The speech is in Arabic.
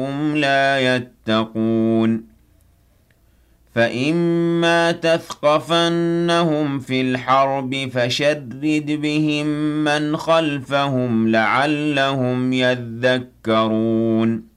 هم لا يتقون فإما تثقفنهم في الحرب فشرد بهم من خلفهم لعلهم يذكرون